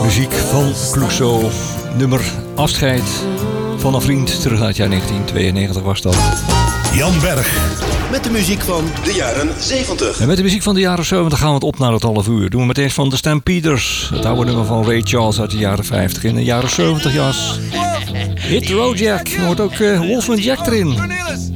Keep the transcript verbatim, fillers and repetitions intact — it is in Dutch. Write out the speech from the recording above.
Muziek van Clouseau. Nummer Afscheid van een vriend. Terug uit het jaar negentien tweeënnegentig was dat. Jan Berg. Met de muziek van de jaren zeventig. En met de muziek van de jaren zeventig gaan we het op naar het half uur. Doen we meteen van de Stampeders. Het oude nummer van Ray Charles uit de jaren vijftig. In de jaren zeventig jas. Hit the Road Jack. Er hoort ook uh, Wolfman Jack erin.